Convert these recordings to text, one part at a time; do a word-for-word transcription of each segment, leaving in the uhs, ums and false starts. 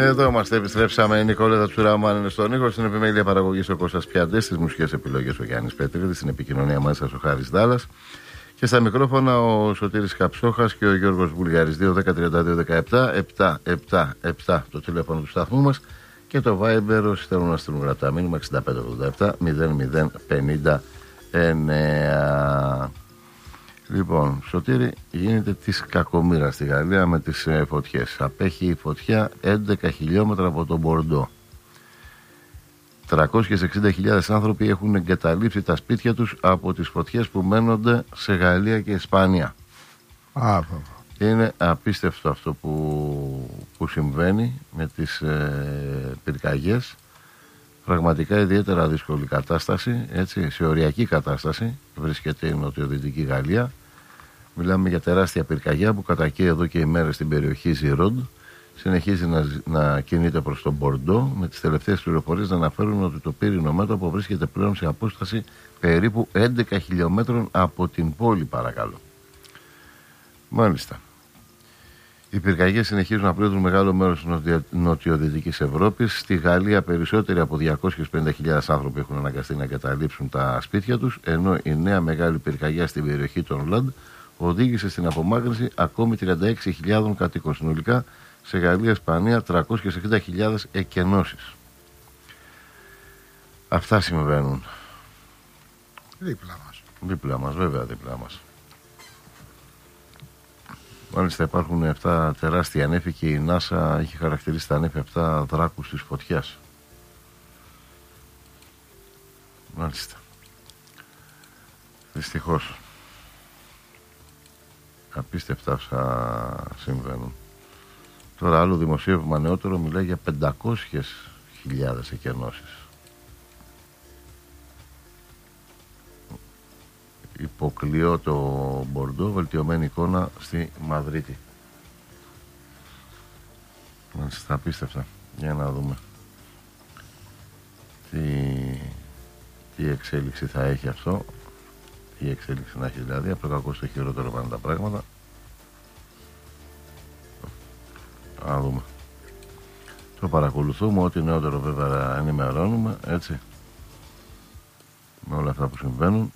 Εδώ είμαστε, επιστρέψαμε. Η Νικόλετα Τσουραμάν είναι στον ήχο. Στην επιμέλεια παραγωγής ο Κώστας Πιαντές. Στις μουσικές επιλογές ο Γιάννης Πέτριδης. Στην επικοινωνία μέσα ο Χάρης Δάλλας. Και στα μικρόφωνα ο Σωτήρης Καψόχας και ο Γιώργος Βουλγάρης. δύο δέκα τριάντα δύο δεκαεπτά επτακόσια εβδομήντα επτά το τηλέφωνο του σταθμού μας. Και το Viber όσοι θέλουν να στείλουν γραπτά μήνυμα εξήντα πέντε ογδόντα επτά μηδέν μηδέν πενήντα εννέα. Λοιπόν, Σωτήρη, γίνεται της κακομοίρας στη Γαλλία με τις ε, φωτιές. Απέχει η φωτιά έντεκα χιλιόμετρα από τον Μπορντό. τριακόσιες εξήντα χιλιάδες άνθρωποι έχουν εγκαταλείψει τα σπίτια τους από τις φωτιές που μένονται σε Γαλλία και Ισπανία. Α, Είναι απίστευτο αυτό που, που συμβαίνει με τις ε, πυρκαγιές. Πραγματικά ιδιαίτερα δύσκολη κατάσταση, έτσι, σε οριακή κατάσταση βρίσκεται η νοτιοδυτική Γαλλία. Μιλάμε για τεράστια πυρκαγιά που κατακαίει εδώ και ημέρες στην περιοχή Ζιρόντ. Συνεχίζει να, να κινείται προς τον Μπορντό, με τις τελευταίες πληροφορίες να αναφέρουν ότι το πύρινο μέτωπο βρίσκεται πλέον σε απόσταση περίπου έντεκα χιλιόμετρων από την πόλη, παρακαλώ. Μάλιστα. Οι πυρκαγιές συνεχίζουν να πλήττουν μεγάλο μέρος της νοτιοδυτικής Ευρώπης. Στη Γαλλία περισσότεροι από διακόσιες πενήντα χιλιάδες άνθρωποι έχουν αναγκαστεί να εγκαταλείψουν τα σπίτια τους, ενώ η νέα μεγάλη πυρκαγιά στην περιοχή των Λαντ οδήγησε στην απομάκρυνση ακόμη τριάντα έξι χιλιάδες κατοίκων. Συνολικά σε Γαλλία, Ισπανία, τριακόσιες εξήντα χιλιάδες εκενώσεις. Αυτά συμβαίνουν. Δίπλα μας. Δίπλα μας, βέβαια δίπλα μας. Μάλιστα υπάρχουν επτά τεράστια ανέφη και η ΝΑΣΑ έχει χαρακτηρίσει τα ανέφη αυτά δράκους της φωτιάς. Μάλιστα. Δυστυχώς. Απίστευτα όσα συμβαίνουν. Τώρα άλλο δημοσίευμα νεότερο μιλάει για πεντακόσιες χιλιάδες εκενώσεις. Υποκλειώ το Μπορντό, βελτιωμένη εικόνα στη Μαδρίτη. Μάλιστα, απίστευτα. Για να δούμε τι, τι εξέλιξη θα έχει αυτό. Τι εξέλιξη να έχει δηλαδή. Από το κακό στο χειρότερο πάνε τα πράγματα. Να δούμε. Το παρακολουθούμε, ό,τι νεότερο βέβαια ενημερώνουμε, έτσι, με όλα αυτά που συμβαίνουν.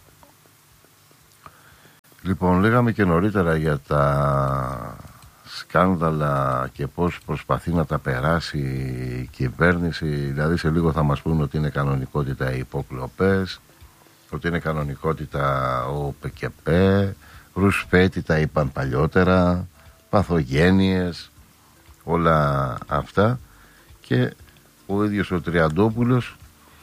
Λοιπόν, λέγαμε και νωρίτερα για τα σκάνδαλα και πώς προσπαθεί να τα περάσει η κυβέρνηση. Δηλαδή σε λίγο θα μας πούν ότι είναι κανονικότητα οι υποκλοπές, ότι είναι κανονικότητα ο ΠΚΠ, ρουσφέτη τα είπαν παλιότερα, παθογένειες, όλα αυτά. Και ο ίδιος ο Τριαντόπουλος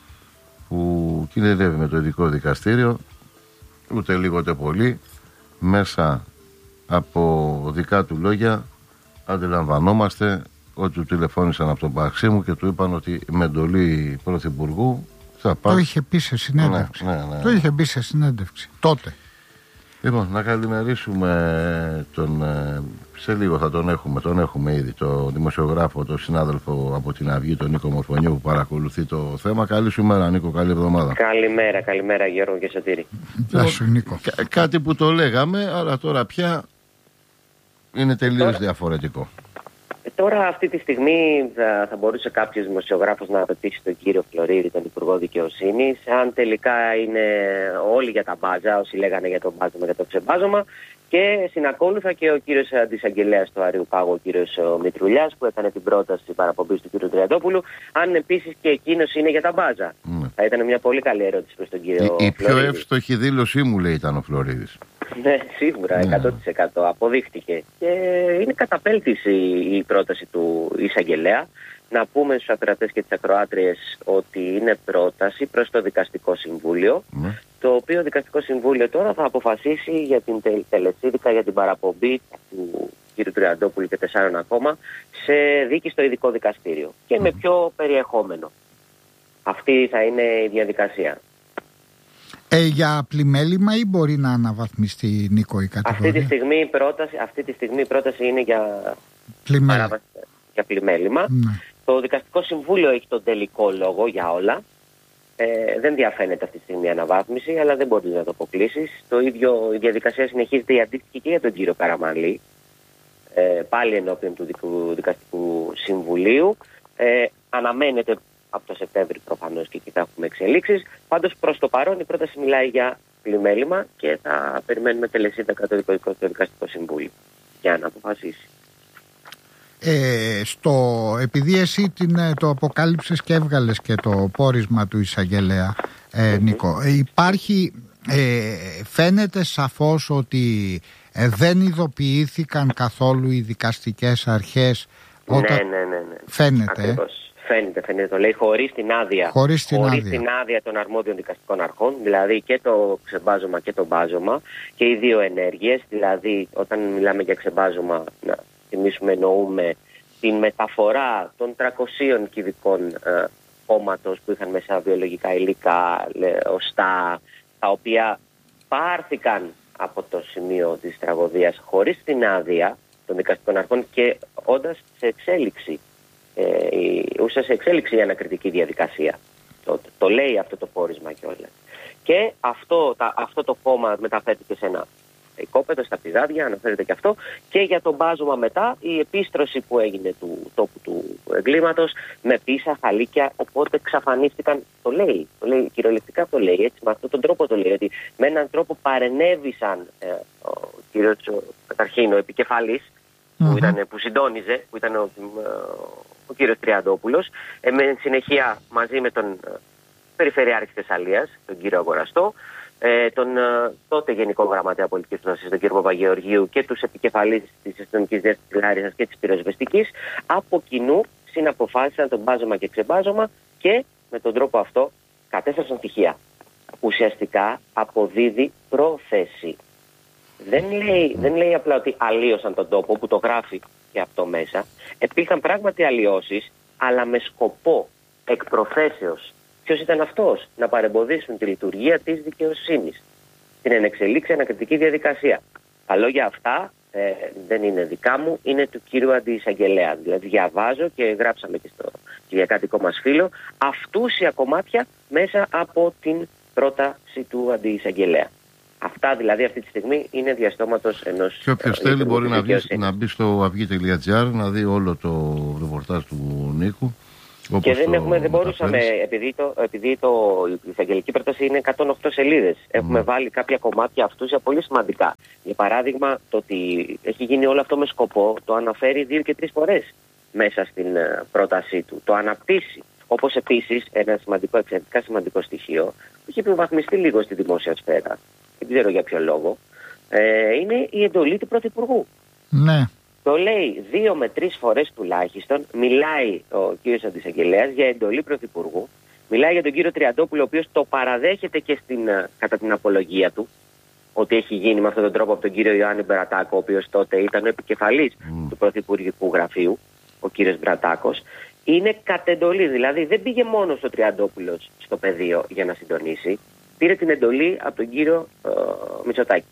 που κινδυνεύει με το ειδικό δικαστήριο, ούτε λίγο ούτε πολύ, μέσα από δικά του λόγια αντιλαμβανόμαστε ότι του τηλεφώνησαν από τον Παξίμου και του είπαν ότι με εντολή πρωθυπουργού θα πάει. Το είχε πει σε συνέντευξη. Ναι, ναι, ναι. Το είχε πει σε συνέντευξη τότε. Λοιπόν, να καλημερίσουμε τον, σε λίγο θα τον έχουμε, τον έχουμε ήδη, το δημοσιογράφο, τον συνάδελφο από την Αυγή, τον Νίκο Μορφωνιού, που παρακολουθεί το θέμα. Καλή σου μέρα, Νίκο, καλή εβδομάδα. Καλημέρα, καλημέρα Γιώργο και Σωτήρη. Γεια σου, Νίκο. Κά- κάτι που το λέγαμε, αλλά τώρα πια είναι τελείως τώρα, διαφορετικό. Τώρα αυτή τη στιγμή θα, θα μπορούσε κάποιος δημοσιογράφος να ρωτήσει τον κύριο Φλωρίδη, τον Υπουργό Δικαιοσύνης, αν τελικά είναι όλοι για τα μπάζα, όσοι λέγανε για το μπάζωμα, για το ξεμπάζωμα, και συνακόλουθα και ο κύριος Αντισαγγελέας του Αριού Πάγου, ο κύριος Μητρουλιάς, που έκανε την πρόταση παραπομπής του κύριου Τριαντόπουλου, αν επίσης και εκείνος είναι για τα μπάζα. Mm. Θα ήταν μια πολύ καλή ερώτηση προς τον κύριο Η, η πιο Φλωρίδη. εύστοχη δήλωσή μου, λέει, ήταν ο Φλωρίδης. Ναι, σίγουρα, εκατό τοις εκατό αποδείχτηκε. Και είναι καταπέλτης η, η πρόταση του εισαγγελέα. Να πούμε στους ακροατές και τις ακροάτριες ότι είναι πρόταση προς το Δικαστικό Συμβούλιο, mm. το οποίο Δικαστικό Συμβούλιο τώρα θα αποφασίσει για την τε, τελεσίδικα, για την παραπομπή του κ. Τριαντόπουλου και τεσσάρων ακόμα σε δίκη στο ειδικό δικαστήριο. Και mm. με ποιο περιεχόμενο. Αυτή θα είναι η διαδικασία. Ε, για πλημέλημα ή μπορεί να αναβαθμιστεί, Νίκο, η κατηγορία? Αυτή τη στιγμή η πρόταση, αυτή τη στιγμή η πρόταση είναι για πλημέλημα. Για πλημέλημα. Ναι. Το Δικαστικό Συμβούλιο έχει τον τελικό λόγο για όλα. Ε, δεν διαφαίνεται αυτή τη στιγμή η αναβάθμιση, αλλά δεν μπορεί να το αποκλείσει. Το ίδιο, η διαδικασία συνεχίζεται η αντίστοιχη και για τον κύριο Καραμανλή. ε, πάλι ενώπιον του Δικαστικού Συμβουλίου. Ε, αναμένεται από το Σεπτέμβρη προφανώς και εκεί θα έχουμε εξελίξεις. Πάντως προς το παρόν η πρόταση μιλάει για πλημέλημα και θα περιμένουμε τελεσίδα κατά το Δικαστικό Συμβούλιο για να αποφασίσει. Ε, στο, επειδή εσύ την, το αποκάλυψες και έβγαλες και το πόρισμα του εισαγγελέα, ε, Νίκο, ε, υπάρχει, ε, φαίνεται σαφώς ότι ε, δεν ειδοποιήθηκαν καθόλου οι δικαστικές αρχές όταν... Ναι, ναι, ναι, ναι. Φαίνεται. Ακριβώς. Φαίνεται, φαίνεται. Το λέει χωρίς την άδεια. Χωρίς την, χωρίς άδεια. την άδεια των αρμόδιων δικαστικών αρχών, δηλαδή και το ξεμπάζωμα και το μπάζωμα και οι δύο ενέργειες. Δηλαδή, όταν μιλάμε για ξεμπάζωμα, να θυμίσουμε, εννοούμε την μεταφορά των τριακοσίων κυβικών ε, χώματος που είχαν μέσα βιολογικά υλικά, οστά, τα οποία πάρθηκαν από το σημείο της τραγωδίας χωρίς την άδεια των δικαστικών αρχών και όντας σε εξέλιξη. Ε, ούσα σε εξέλιξη η ανακριτική διαδικασία. Το, το λέει αυτό το πόρισμα κιόλας. Και αυτό, τα, αυτό το κόμμα μεταφέρθηκε σε ένα οικόπεδο, στα πηγάδια, αναφέρεται και αυτό. Και για το μπάζωμα μετά, η επίστρωση που έγινε του τόπου του εγκλήματος με πίσα, χαλίκια, οπότε εξαφανίστηκαν. Το λέει, το λέει κυριολεκτικά το λέει, έτσι, με αυτόν τον τρόπο το λέει. Ότι με έναν τρόπο παρενέβησαν ε, ο κύριος, καταρχήν ο επικεφαλής, mm-hmm. που, ήταν, που συντόνιζε, που ήταν ο, ο κύριος Τριαντόπουλος, ε, με συνεχεία μαζί με τον ε, Περιφερειάρχη Θεσσαλίας, τον κύριο Αγοραστό, ε, τον ε, τότε Γενικό Γραμματέα Πολιτικής Γνώσης, τον κύριο Παπαγεωργίου, και τους επικεφαλείς της Αστυνομικής Διεύθυνσης της Λάρισας και της Πυροσβεστικής, από κοινού συναποφάσισαν τον μπάζωμα και ξεμπάζωμα και με τον τρόπο αυτό κατέστρεψαν στοιχεία. Ουσιαστικά αποδίδει πρόθεση. Δεν λέει, δεν λέει απλά ότι αλλίωσαν τον τόπο, που το γράφει και αυτό μέσα. Υπήρχαν πράγματι αλλοιώσεις, αλλά με σκοπό, εκ προθέσεως. Ποιος ήταν αυτός? Να παρεμποδίσουν τη λειτουργία της δικαιοσύνης, την ενεξελίξη ανακριτική διαδικασία. Τα λόγια αυτά ε, δεν είναι δικά μου, είναι του κύριου Αντιεισαγγελέα. Δηλαδή διαβάζω και γράψαμε και στο κυριακάτικο μας φίλο αυτούσια κομμάτια μέσα από την πρόταση του Αντιεισαγγελέα. Αυτά δηλαδή αυτή τη στιγμή είναι διαστόματος ενός... Και όποιος ε, θέλει μπορεί να μπει, να μπει στο αυγή τελεία τζι άρ να δει όλο το ρεπορτάζ του Νίκου. Και δεν, έχουμε, δεν μπορούσαμε, επειδή, το, επειδή το, η εισαγγελική πρόταση είναι εκατόν οκτώ σελίδες, mm. έχουμε βάλει κάποια κομμάτια αυτούσια πολύ σημαντικά. Για παράδειγμα, το ότι έχει γίνει όλο αυτό με σκοπό, το αναφέρει δύο και τρεις φορές μέσα στην uh, πρότασή του. Το αναπτύσσει. Όπως επίσης ένα σημαντικό, εξαιρετικά σημαντικό στοιχείο, που έχει υποβαθμιστεί λίγο στη δημόσια σφαίρα, δεν ξέρω για ποιο λόγο, ε, είναι η εντολή του Πρωθυπουργού. Ναι. Το λέει δύο με τρεις φορές τουλάχιστον, μιλάει ο κύριος Αντιεισαγγελέας για εντολή Πρωθυπουργού, μιλάει για τον κύριο Τριαντόπουλο, ο οποίος το παραδέχεται και στην, κατά την απολογία του, ότι έχει γίνει με αυτόν τον τρόπο από τον κύριο Ιωάννη Μπρατάκο, ο οποίος τότε ήταν ο επικεφαλής mm. του Πρωθυπουργικού Γραφείου, ο κύριος Μπρατάκος. Είναι κατ' εντολή, δηλαδή δεν πήγε μόνο ο Τριαντόπουλος στο πεδίο για να συντονίσει, πήρε την εντολή από τον κύριο ε, Μητσοτάκη.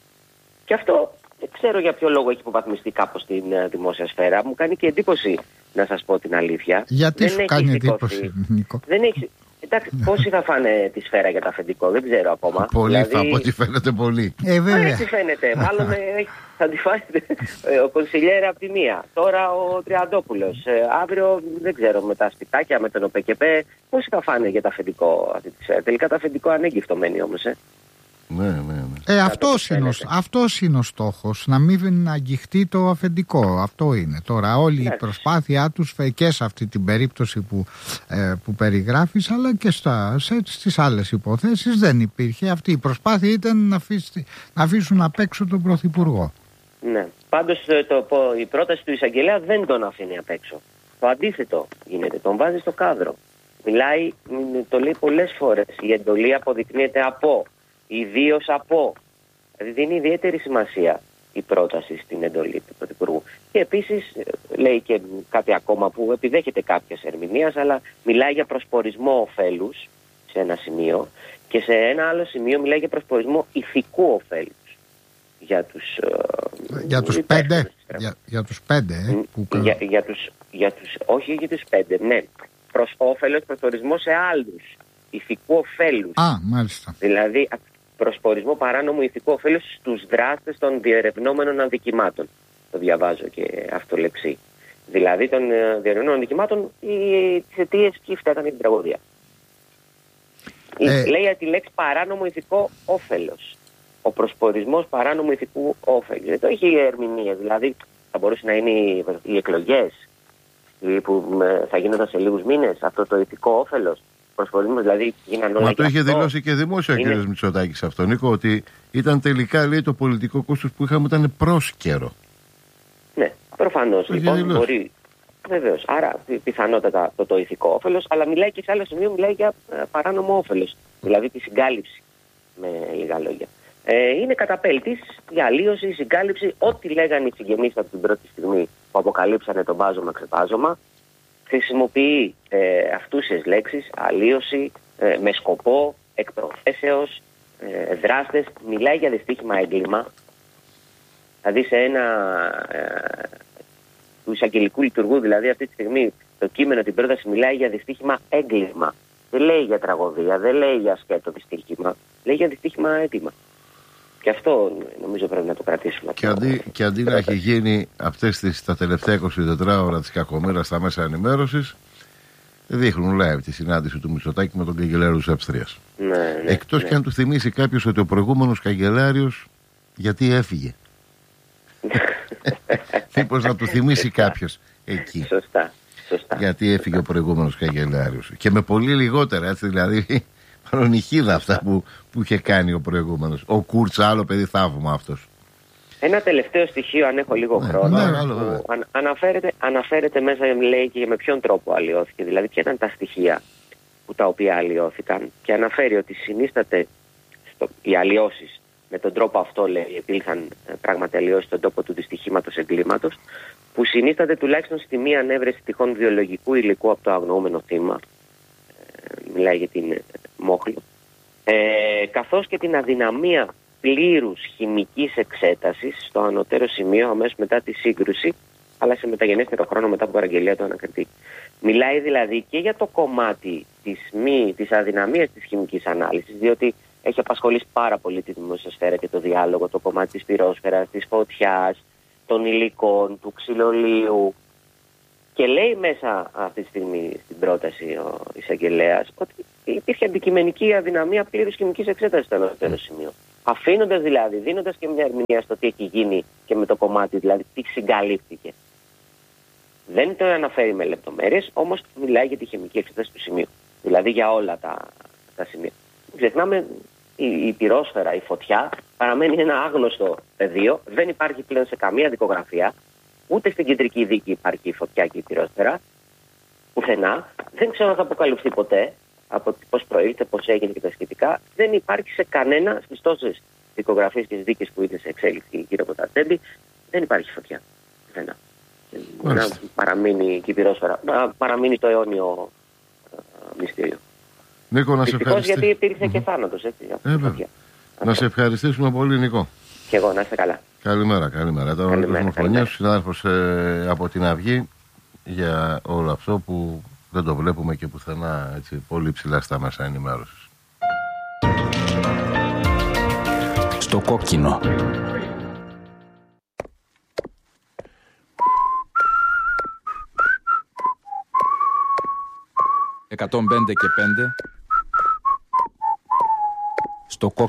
Και αυτό... Δεν ξέρω για ποιο λόγο έχει υποβαθμιστεί κάπως στην uh, δημόσια σφαίρα. Μου κάνει και εντύπωση, να σας πω την αλήθεια. Γιατί δεν σου κάνει εντύπωση, Νίκο? Δεν έχει... Εντάξει, πόσοι θα φάνε τη σφαίρα για το αφεντικό, δεν ξέρω ακόμα. Πολύ, δηλαδή... θα από ό,τι φαίνεται πολύ. Ε, βέβαια. Έτσι φαίνεται. Μάλλον ε, θα τη φάει ο κονσιλιέρα από τη μία. Τώρα ο Τριαντόπουλος. Ε, αύριο δεν ξέρω με τα σπιτάκια, με τον ΟΠΕΚΕΠΕ, πόσοι θα φάνε για το αφεντικό αυτή τη σφαίρα. Τελικά το αφεντικό ανέγκυφτο μένει όμως. Ε. Ναι, ναι, ναι. Ε, αυτός, είναι ο, αυτός είναι ο στόχος, να μην αγγιχτεί το αφεντικό. Αυτό είναι. Τώρα όλη η προσπάθειά τους και σε αυτή την περίπτωση που, ε, που περιγράφεις, αλλά και στα, σε, στις άλλες υποθέσεις δεν υπήρχε. Αυτή η προσπάθεια ήταν να, αφήσει, να αφήσουν απ' έξω τον Πρωθυπουργό. Ναι. Πάντως το, το, η πρόταση του εισαγγελέα δεν τον αφήνει απ' έξω. Το αντίθετο γίνεται. Τον βάζει στο κάδρο. Μιλάει, το λέει πολλές φορές. Η εντολή αποδεικνύεται από... ιδίως από. Δηλαδή δίνει ιδιαίτερη σημασία η πρόταση στην εντολή του Πρωθυπουργού. Και επίσης λέει και κάτι ακόμα που επιδέχεται κάποιες ερμηνείας, αλλά μιλάει για προσπορισμό ωφέλους σε ένα σημείο και σε ένα άλλο σημείο μιλάει για προσπορισμό ηθικού ωφέλους για τους, για τους πέντε. Για, για τους πέντε. Ε, που... για, για τους, για τους, όχι για τους πέντε, ναι. Προς όφελος, προσπορισμό σε άλλους. Ηθικού ωφέλους. Α, μάλιστα. Δηλαδή προσπορισμό παράνομου ηθικού ωφέλους στους δράστες των διερευνόμενων αδικημάτων. το διαβάζω και αυτολεξί. Δηλαδή των διανοούμενων αδικημάτων, τις αιτίες ποιοι φταίγανε την τραγωδία. Ε... Λέει τη λέξη παράνομο ηθικό όφελος. Ο προσπορισμός παράνομου ηθικού όφελος. Δεν το έχει ερμηνεία. Δηλαδή θα μπορούσε να είναι οι, οι εκλογές που θα γίνονταν σε λίγους μήνες, αυτό το ηθικό όφελος. Προσπορισμός, δηλαδή γίνανε όλα. Μα το είχε αυτό. δηλώσει και δημόσια ο είναι... κ. Μητσοτάκης αυτό, Νίκο, ότι ήταν τελικά, λέει, το πολιτικό κόστος που είχαμε ήταν πρόσκαιρο. Ναι, προφανώς. Λοιπόν, δηλώσει. Μπορεί. Βεβαίως. Άρα πιθανότατα το, το ηθικό όφελος, αλλά μιλάει και σε άλλο σημείο, μιλάει για ε, παράνομο όφελος. Δηλαδή τη συγκάλυψη, με λίγα λόγια. Ε, είναι καταπέλτης, η αλλίωση, η συγκάλυψη, ό,τι λέγανε οι συγγενείς από την πρώτη στιγμή που αποκαλύψανε το μπάζωμα-ξεπάζωμα. Χρησιμοποιεί ε, αυτούσιες λέξεις, αλλίωση, ε, με σκοπό, εκ προθέσεως, ε, δράστες. Μιλάει για δυστύχημα έγκλημα. Δηλαδή σε ένα... Ε, του εισαγγελικού λειτουργού, δηλαδή αυτή τη στιγμή το κείμενο, την πρόταση μιλάει για δυστύχημα έγκλημα. Δεν λέει για τραγωδία, δεν λέει για σκέτο δυστύχημα, λέει για δυστύχημα έγκλημα. Και αυτό νομίζω πρέπει να το κρατήσουμε. Και αντί, και αντί να έχει γίνει αυτές τις, τα τελευταία είκοσι τέσσερις ώρα της κακομοίρας στα μέσα ενημέρωσης, δείχνουν live τη συνάντηση του Μητσοτάκη με τον καγκελάριο της Αυστρίας. Ναι, ναι, Εκτός ναι. και αν του θυμίσει κάποιος ότι ο προηγούμενος καγκελάριος γιατί έφυγε. Μήπως να του θυμίσει κάποιος εκεί. Σωστά, σωστά. Γιατί έφυγε ο προηγούμενος καγκελάριος. Και με πολύ λιγότερα, έτσι, δηλαδή παρονυχίδα αυτά που, που είχε κάνει ο προηγούμενος. Ο Κούρτς, άλλο παιδί θαύμα αυτός. Ένα τελευταίο στοιχείο, αν έχω λίγο ναι, χρόνο, ναι, άλλο, που αν, αναφέρεται, αναφέρεται μέσα, λέει και με ποιον τρόπο αλλοιώθηκε. Δηλαδή, ποια ήταν τα στοιχεία που τα οποία αλλοιώθηκαν. Και αναφέρει ότι συνίσταται στο, οι αλλοιώσεις. Με τον τρόπο αυτό, λέει, επήλθαν πράγματι αλλοιώσεις στον τόπο του δυστυχήματος εγκλήματος, που συνίσταται τουλάχιστον στη μία ανέβρεση τυχόν βιολογικού υλικού από το αγνοούμενο θύμα. Ε, μιλάει για την μόχλο. Ε, καθώς και την αδυναμία πλήρους χημικής εξέτασης στο ανωτέρω σημείο αμέσως μετά τη σύγκρουση, αλλά σε μεταγενέστερο χρόνο μετά από παραγγελία του ανακριτή. Μιλάει δηλαδή και για το κομμάτι της, μη, της αδυναμίας της χημικής ανάλυσης, διότι έχει απασχολήσει πάρα πολύ τη δημοσιοσφαίρα και το διάλογο, το κομμάτι της πυρόσφαιρας, της φωτιάς, των υλικών, του ξυλολίου. Και λέει μέσα αυτή τη στιγμή στην πρόταση ο εισαγγελέας ότι υπήρχε αντικειμενική αδυναμία πλήρους χημικής εξέτασης στο ανώτερο σημείο. Αφήνοντας δηλαδή, δίνοντας και μια ερμηνεία στο τι έχει γίνει και με το κομμάτι, δηλαδή τι συγκαλύφθηκε. Δεν το αναφέρει με λεπτομέρειες, όμως μιλάει για τη χημική εξέταση του σημείου. Δηλαδή για όλα τα, τα σημεία. Ξεχνάμε, η, η πυρόσφαιρα, η φωτιά παραμένει ένα άγνωστο πεδίο. Δεν υπάρχει πλέον σε καμία δικογραφία. Ούτε στην κεντρική δίκη υπάρχει η φωτιά και η πυρόσφαιρα. Πουθενά. Δεν ξέρω αν θα αποκαλυφθεί ποτέ από πώς προήλθε, πώς έγινε και τα σχετικά. Δεν υπάρχει σε κανένα, στις τόσες δικογραφίες και δίκες που είναι σε εξέλιξη γύρω από τα τέμπη, δεν υπάρχει φωτιά. Πουθενά. Να παραμείνει και η πυρόσφαιρα. Να παραμείνει το αιώνιο uh, μυστήριο. Νίκο, να σε ευχαριστήσω. Γιατί υπήρχε mm-hmm. και θάνατος, έτσι. Ε, να σε ευχαριστήσουμε πολύ, Νίκο. Και εγώ, να είστε καλά. Καλημέρα, καλημέρα. Τώρα ο Νίκος Μοφωνιάς, συνάδελφος ε, από την Αυγή, για όλο αυτό που δεν το βλέπουμε και πουθενά, έτσι, πολύ ψηλά στα μέσα ενημέρωσης. Στο κόκκινο. εκατόν πέντε και πέντε στο κόκκινο.